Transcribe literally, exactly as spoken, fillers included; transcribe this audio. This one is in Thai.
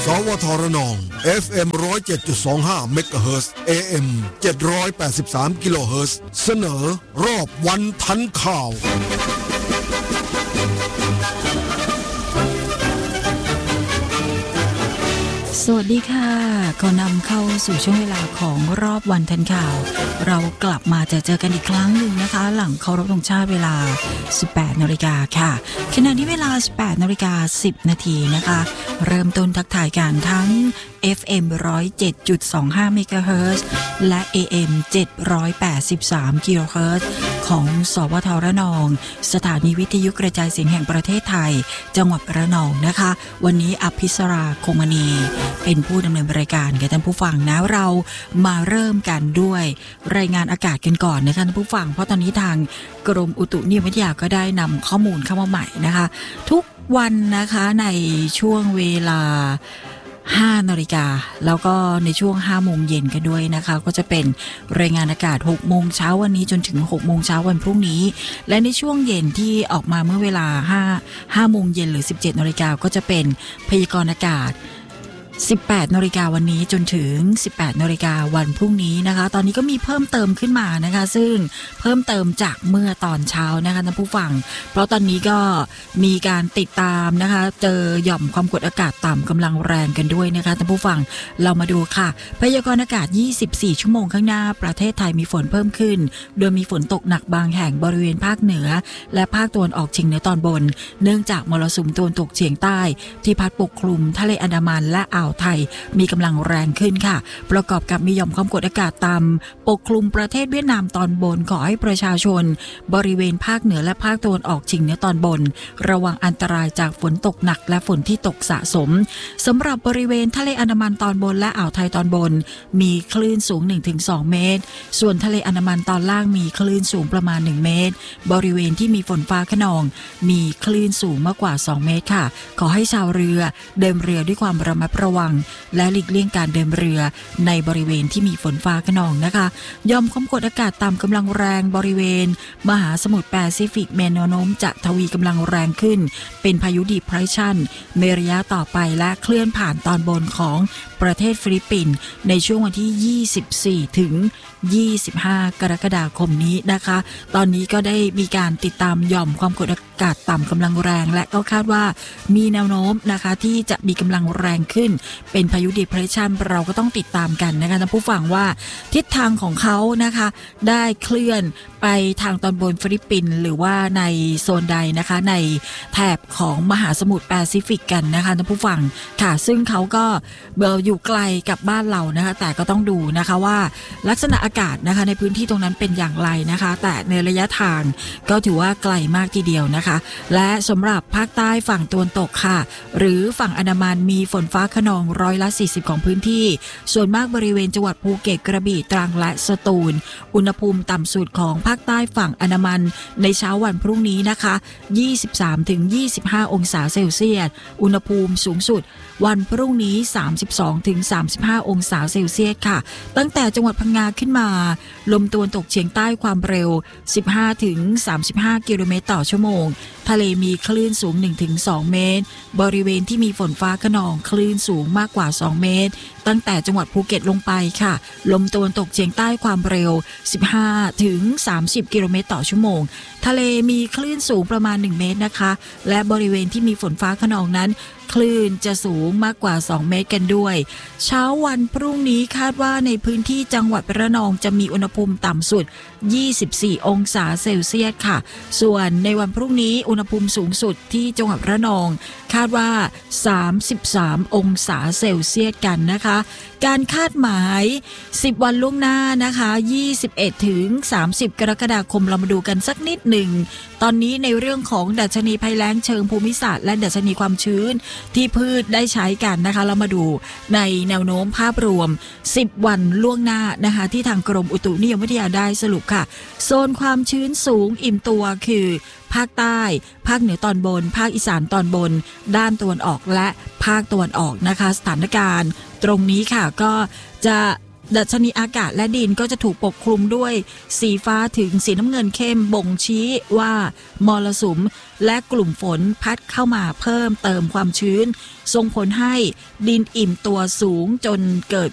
สวทรนอง เอฟ เอ็ม หนึ่งศูนย์เจ็ดจุดสองห้า เมกะเฮิรตซ์ เอ เอ็ม เจ็ดร้อยแปดสิบสาม กิโลเฮิรตซ์เสนอรอบวันทันข่าวสวัสดีค่ะขอนำเข้าสู่ช่วงเวลาของรอบวันทันข่าวเรากลับมาจะเจอกันอีกครั้งหนึ่งนะคะหลังเคารพธงชาติเวลา สิบแปดนาฬิกาค่ะขณะที่เวลา สิบแปดนาฬิกาสิบนาทีนะคะเริ่มต้นทักทายกันทั้ง เอฟ เอ็ม หนึ่งศูนย์เจ็ดจุดสองห้า เมกะเฮิรตซ์และ เอ เอ็ม เจ็ดร้อยแปดสิบสาม กิโลเฮิรตซ์ของสวทระนองสถานีวิทยุกระจายเสียงแห่งประเทศไทยจังหวัดระนองนะคะวันนี้อภิสราคงมณีเป็นผู้ดำเนินรายการกับท่านผู้ฟังนะเรามาเริ่มกันด้วยรายงานอากาศกันก่อนนะคะท่านผู้ฟังเพราะตอนนี้ทางกรมอุตุนิยมวิทยาก็ได้นำข้อมูลเข้ามาใหม่นะคะทุกวันนะคะในช่วงเวลาห้านาฬิกาแล้วก็ในช่วงห้าโมงเย็นกันด้วยนะคะก็จะเป็นรายงานอากาศหกโมงเช้าวันนี้จนถึงหกโมงเช้าวันพรุ่งนี้และในช่วงเย็นที่ออกมาเมื่อเวลาห้า ห้าโมงเย็นหรือสิบเจ็ดนาฬิกาก็จะเป็นพยากรณ์อากาศสิบแปดนาฬิกาวันนี้จนถึงสิบแปดนาฬิกาวันพรุ่งนี้นะคะตอนนี้ก็มีเพิ่มเติมขึ้นมานะคะซึ่งเพิ่มเติมจากเมื่อตอนเช้านะคะท่านผู้ฟังเพราะตอนนี้ก็มีการติดตามนะคะเจอหย่อมความกดอากาศต่ำกำลังแรงกันด้วยนะคะท่านผู้ฟังเรามาดูค่ะพยากรณ์อากาศยี่สิบสี่ชั่วโมงข้างหน้าประเทศไทยมีฝนเพิ่มขึ้นโดยมีฝนตกหนักบางแห่งบริเวณภาคเหนือและภาคตะวันออกเฉียงเหนือตอนบนเนื่องจากมรสุมตะวันตกเฉียงใต้ที่พัดปกคลุมทะเลอันดามันและอ่าวไทยมีกำลังแรงขึ้นค่ะประกอบกับมีหย่อมความกดอากาศต่ำปกคลุมประเทศเวียดนามตอนบนขอให้ประชาชนบริเวณภาคเหนือและภาคตะวันออกเฉียงเหนือตอนบนระวังอันตรายจากฝนตกหนักและฝนที่ตกสะสมสำหรับบริเวณทะเลอันดามันตอนบนและอ่าวไทยตอนบนมีคลื่นสูง หนึ่งถึงสอง เมตรส่วนทะเลอันดามันตอนล่างมีคลื่นสูงประมาณหนึ่งเมตรบริเวณที่มีฝนฟ้าคะนองมีคลื่นสูงมากกว่าสองเมตรค่ะขอให้ชาวเรือเดินเรือด้วยความระมัดระวังและหลีกเลี่ยงการเดินเรือในบริเวณที่มีฝนฟ้าคะนองนะคะยอมความกดอากาศต่ำกำลังแรงบริเวณมหาสมุทรแปซิฟิกแนวโน้มจะทวีกำลังแรงขึ้นเป็นพายุดีเพรสชันในระยะต่อไปและเคลื่อนผ่านตอนบนของประเทศฟิลิปปินส์ในช่วงวันที่ยี่สิบสี่ถึงยี่สิบห้ากรกฎาคมนี้นะคะตอนนี้ก็ได้มีการติดตามหย่อมความกดอากาศต่ำกำลังแรงและก็คาดว่ามีแนวโน้มนะคะที่จะมีกำลังแรงขึ้นเป็นพายุดีเพรสชันเราก็ต้องติดตามกันนะคะท่านผู้ฟังว่าทิศทางของเขานะคะได้เคลื่อนไปทางตอนบนฟิลิปปินส์หรือว่าในโซนใดนะคะในแถบของมหาสมุทรแปซิฟิกกันนะคะท่านผู้ฟังค่ะซึ่งเขาก็เบลอยู่ไกลกับบ้านเรานะคะแต่ก็ต้องดูนะคะว่าลักษณะอากาศนะคะในพื้นที่ตรงนั้นเป็นอย่างไรนะคะแต่ในระยะทางก็ถือว่าไกลมากทีเดียวนะคะและสำหรับภาคใต้ฝั่งตะวันตกค่ะหรือฝั่งอันดามันมีฝนฟ้าคะนองร้อยละสี่สิบของพื้นที่ส่วนมากบริเวณจังหวัดภูเก็ตกระบี่ตรังและสตูลอุณหภูมิต่ำสุดของภาคใต้ฝั่งอันดามันในเช้าวันพรุ่งนี้นะคะยี่สิบสามถึงยี่สิบห้าองศาเซลเซียสอุณหภูมิสูงสุดวันพรุ่งนี้สามสิบสองถึงสามสิบห้าองศาเซลเซียสค่ะตั้งแต่จังหวัดพังงาขึ้นมาลมตะวันตกเฉียงใต้ความเร็วสิบห้าถึงสามสิบห้ากิโลเมตรต่อชั่วโมงทะเลมีคลื่นสูง หนึ่งถึงสอง เมตรบริเวณที่มีฝนฟ้าคะนองคลื่นสูงมากกว่าสองเมตรตั้งแต่จังหวัดภูเก็ตลงไปค่ะลมตะวันตกเฉียงใต้ความเร็วสิบห้าถึงสามสิบกิโลเมตรต่อชั่วโมงทะเลมีคลื่นสูงประมาณหนึ่งเมตรนะคะและบริเวณที่มีฝนฟ้าคะนองนั้นคลื่นจะสูงมากกว่าสองเมตรกันด้วยเช้าวันพรุ่งนี้คาดว่าในพื้นที่จังหวัดระนองจะมีอุณหภูมิต่ำสุดยี่สิบสี่องศาเซลเซียสค่ะส่วนในวันพรุ่งนี้อุณหภูมิสูงสุดที่จังหวัดระนองคาดว่าสามสิบสามองศาเซลเซียสกันนะคะการคาดหมายสิบวันล่วงหน้านะคะยี่สิบเอ็ดถึงสามสิบกรกฎาคมเรามาดูกันสักนิดหนึ่งตอนนี้ในเรื่องของดัชนีภัยแล้งเชิงภูมิศาสตร์และดัชนีความชื้นที่พืชได้ใช้กันนะคะเรามาดูในแนวโน้มภาพรวมสิบวันล่วงหน้านะคะที่ทางกรมอุตุนิยมวิทยาได้สรุปค่ะโซนความชื้นสูงอิ่มตัวคือภาคใต้ภาคเหนือตอนบนภาคอีสานตอนบนด้านตะวันออกและภาคตะวันออกนะคะสถานการณ์ตรงนี้ค่ะก็จะดัชนีอากาศและดินก็จะถูกปกคลุมด้วยสีฟ้าถึงสีน้ำเงินเข้มบ่งชี้ว่ามรสุมและกลุ่มฝนพัดเข้ามาเพิ่มเติมความชื้นส่งผลให้ดินอิ่มตัวสูงจนเกิด